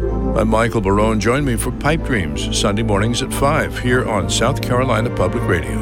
I'm Michael Barone. Join me for Pipe Dreams, Sunday mornings at 5 here on South Carolina Public Radio.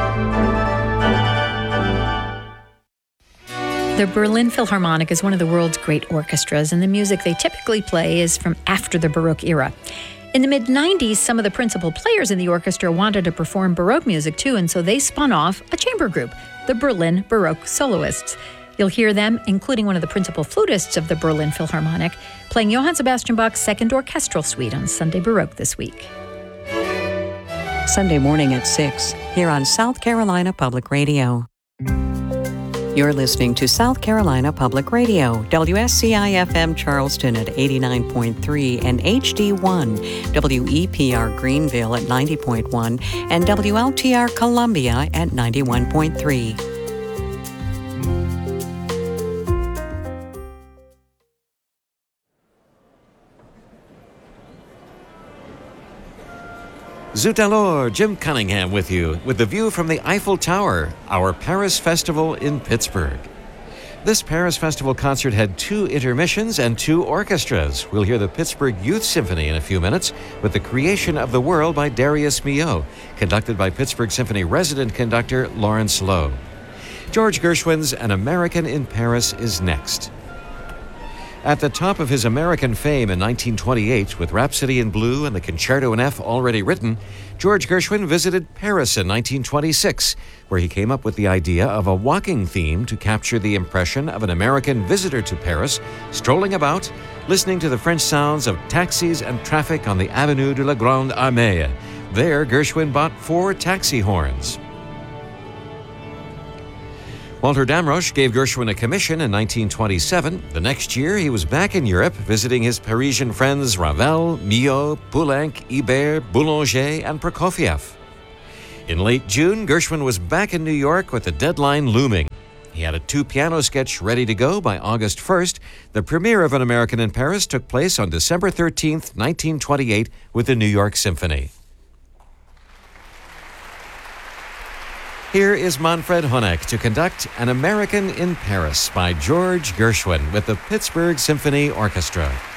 The Berlin Philharmonic is one of the world's great orchestras, and the music they typically play is from after the Baroque era. In the mid-90s, some of the principal players in the orchestra wanted to perform Baroque music too, and so they spun off a chamber group, the Berlin Baroque Soloists. You'll hear them, including one of the principal flutists of the Berlin Philharmonic, playing Johann Sebastian Bach's Second Orchestral Suite on Sunday Baroque this week. Sunday morning at 6, here on South Carolina Public Radio. You're listening to South Carolina Public Radio, WSCI-FM Charleston at 89.3 and HD1, WEPR Greenville at 90.1, and WLTR Columbia at 91.3. Zut alors, Jim Cunningham with you, with the view from the Eiffel Tower, our Paris Festival in Pittsburgh. This Paris Festival concert had 2 intermissions and 2 orchestras. We'll hear the Pittsburgh Youth Symphony in a few minutes with The Creation of the World by Darius Milhaud, conducted by Pittsburgh Symphony resident conductor Lawrence Lowe. George Gershwin's An American in Paris is next. At the top of his American fame in 1928, with Rhapsody in Blue and the Concerto in F already written, George Gershwin visited Paris in 1926, where he came up with the idea of a walking theme to capture the impression of an American visitor to Paris, strolling about, listening to the French sounds of taxis and traffic on the Avenue de la Grande Armée. There, Gershwin bought 4 taxi horns. Walter Damrosch gave Gershwin a commission in 1927. The next year, he was back in Europe, visiting his Parisian friends Ravel, Milhaud, Poulenc, Ibert, Boulanger, and Prokofiev. In late June, Gershwin was back in New York with the deadline looming. He had a 2-piano sketch ready to go by August 1st. The premiere of An American in Paris took place on December 13th, 1928, with the New York Symphony. Here is Manfred Honeck to conduct An American in Paris by George Gershwin with the Pittsburgh Symphony Orchestra.